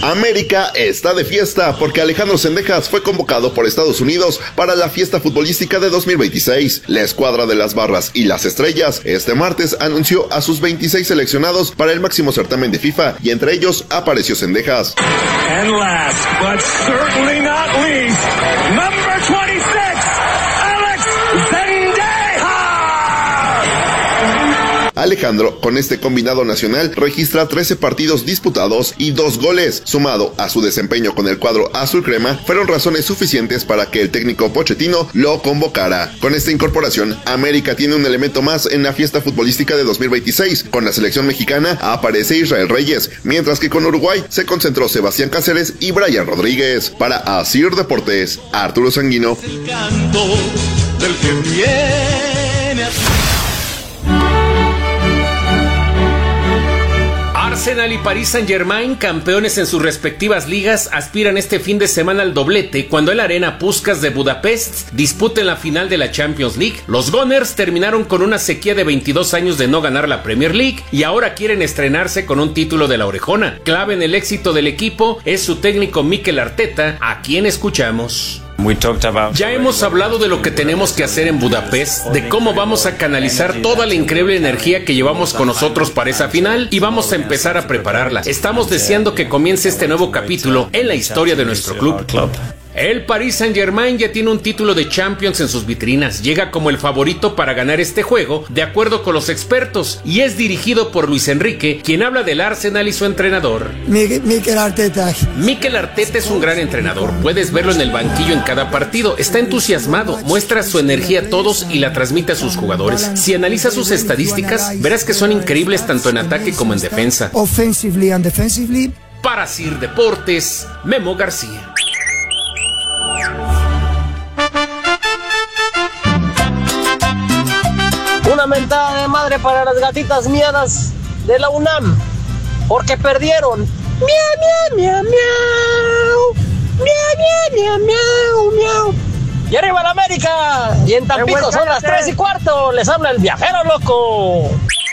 América está de fiesta porque Alejandro Zendejas fue convocado por Estados Unidos para la fiesta futbolística de 2026. La escuadra de las Barras y las Estrellas este martes anunció a sus 26 seleccionados para el máximo certamen de FIFA y entre ellos apareció Zendejas. And last but certainly not least, number 26, Alex Zendejas. Alejandro, con este combinado nacional, registra 13 partidos disputados y 2 goles. Sumado a su desempeño con el cuadro azul crema, fueron razones suficientes para que el técnico Pochettino lo convocara. Con esta incorporación, América tiene un elemento más en la fiesta futbolística de 2026. Con la selección mexicana aparece Israel Reyes, mientras que con Uruguay se concentró Sebastián Cáceres y Brian Rodríguez. Para Asir Deportes, Arturo Sanguino. El canto del que viene a... Arsenal y Paris Saint-Germain, campeones en sus respectivas ligas, aspiran este fin de semana al doblete cuando el Arena Puskás de Budapest disputen la final de la Champions League. Los Gunners terminaron con una sequía de 22 años de no ganar la Premier League y ahora quieren estrenarse con un título de la orejona. Clave en el éxito del equipo es su técnico Mikel Arteta, a quien escuchamos. Ya hemos hablado de lo que tenemos que hacer en Budapest, de cómo vamos a canalizar toda la increíble energía que llevamos con nosotros para esa final y vamos a empezar a prepararla. Estamos deseando que comience este nuevo capítulo en la historia de nuestro club. El Paris Saint-Germain ya tiene un título de Champions en sus vitrinas, llega como el favorito para ganar este juego, de acuerdo con los expertos, y es dirigido por Luis Enrique, quien habla del Arsenal y su entrenador. Mikel Arteta. Mikel Arteta es un gran entrenador, puedes verlo en el banquillo en cada partido, está entusiasmado, muestra su energía a todos y la transmite a sus jugadores. Si analizas sus estadísticas, verás que son increíbles tanto en ataque como en defensa. Offensively and defensively. Para Sir Deportes, Memo García. Una mentada de madre para las gatitas miadas de la UNAM, porque perdieron. Miau, miau, miau, miau. Miau, miau, miau, miau. Y arriba la América. Y en Tampico son las 3:15. Les habla el viajero loco.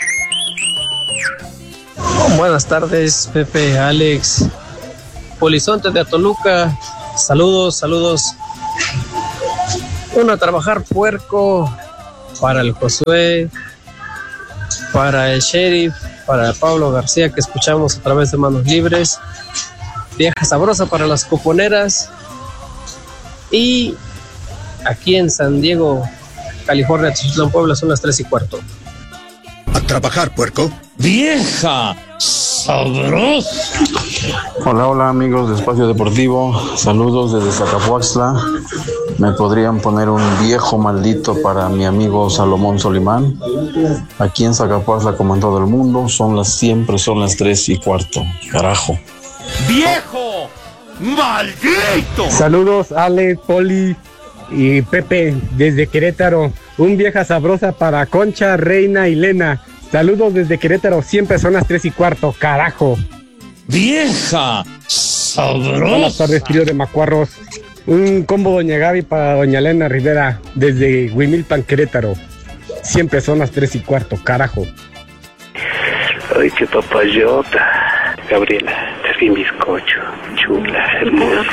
Buenas tardes, Pepe, Alex, Polizonte de Atoluca. Saludos. Uno a trabajar, puerco. Para el Josué, para el Sheriff, para Pablo García, que escuchamos a través de Manos Libres. Vieja sabrosa para las cuponeras. Y aquí en San Diego, California, Tijuana, Puebla, son las 3:15. A trabajar, puerco. Vieja sabrosa. Hola amigos de Espacio Deportivo, saludos desde Zacapuaxtla. ¿Me podrían poner un viejo maldito para mi amigo Salomón Solimán? Aquí en Zacapuaxtla, como en todo el mundo, siempre son las 3:15. Carajo. ¡Viejo maldito! Saludos Ale, Poli y Pepe desde Querétaro. Un vieja sabrosa para Concha, Reina y Lena. Saludos desde Querétaro, siempre son las 3:15. Carajo. ¡Vieja sabrosa! Buenas tardes, trío de macuarros. Un combo Doña Gaby para Doña Elena Rivera desde Huimilpan, Querétaro. Siempre son las 3:15, carajo. Ay, qué papayota. Gabriela, es bien bizcocho, chula, hermosa.